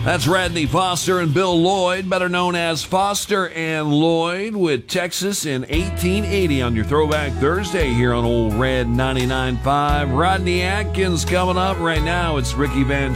That's Radney Foster and Bill Lloyd, better known as Foster and Lloyd, with Texas in 1880 on your Throwback Thursday here on Old Red 99.5. Rodney Atkins coming up right now. It's Ricky Van